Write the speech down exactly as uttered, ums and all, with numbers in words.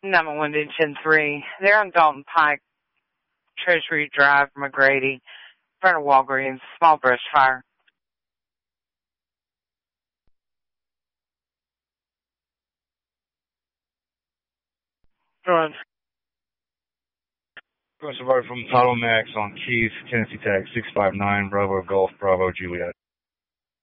nine one one ten three. They're on Dalton Pike, Treasury Drive, McGrady, in front of Walgreens. Small brush fire. Go on. Somebody from Title Max on Keith, Tennessee Tag six five nine, Bravo Golf, Bravo Juliet.